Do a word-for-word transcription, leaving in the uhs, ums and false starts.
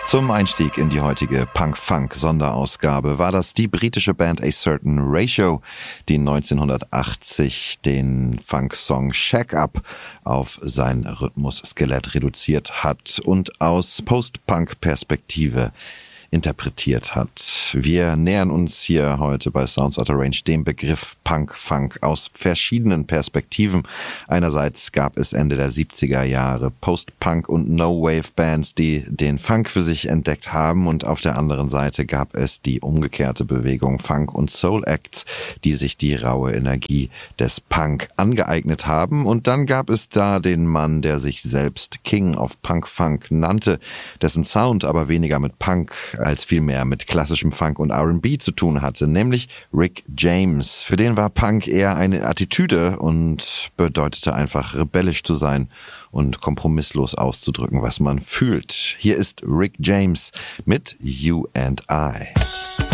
Zum Einstieg in die heutige Punk-Funk-Sonderausgabe war das die britische Band A Certain Ratio, die neunzehnhundertachtzig den Funk-Song Shack Up auf sein Rhythmus-Skelett reduziert hat und aus Post-Punk-Perspektive interpretiert hat. Wir nähern uns hier heute bei Sounds Out of Range dem Begriff Punk-Funk aus verschiedenen Perspektiven. Einerseits gab es Ende der siebziger Jahre Post-Punk- und No-Wave-Bands, die den Funk für sich entdeckt haben, und auf der anderen Seite gab es die umgekehrte Bewegung Funk- und Soul-Acts, die sich die raue Energie des Punk angeeignet haben. Und dann gab es da den Mann, der sich selbst King of Punk-Funk nannte, dessen Sound aber weniger mit Punk als vielmehr mit klassischem Funk und R and B zu tun hatte, nämlich Rick James. Für den war Punk eher eine Attitüde und bedeutete einfach rebellisch zu sein und kompromisslos auszudrücken, was man fühlt. Hier ist Rick James mit You and I.